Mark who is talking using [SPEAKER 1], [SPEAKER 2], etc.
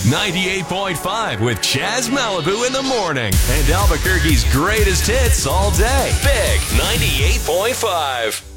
[SPEAKER 1] 98.5 with Chaz Malibu in the morning. And Albuquerque's greatest hits all day. Big 98.5.